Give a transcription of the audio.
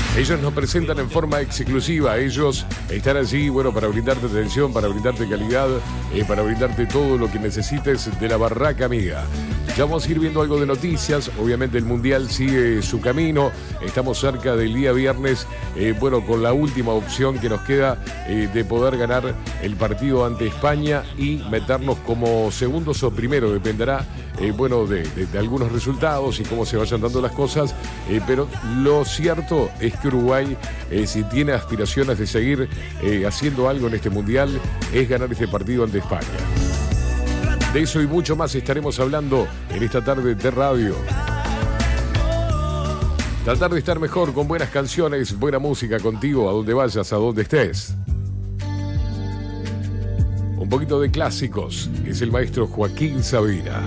Ellos nos presentan en forma exclusiva. Ellos están allí, bueno, para brindarte atención, para brindarte calidad, para brindarte todo lo que necesites de la Barraca Amiga. Ya vamos a ir viendo algo de noticias. Obviamente el Mundial sigue su camino. Estamos cerca del día viernes, bueno, con la última opción que nos queda de poder ganar el partido ante España y meternos como segundos o primero. Dependerá, bueno, de algunos resultados y cómo se vayan dando las cosas. Pero lo cierto es que Uruguay, si tiene aspiraciones de seguir haciendo algo en este Mundial, es ganar este partido ante España. De eso y mucho más estaremos hablando en esta tarde de radio. Tratar de estar mejor con buenas canciones, buena música contigo, a donde vayas, a donde estés. Un poquito de clásicos, es el maestro Joaquín Sabina.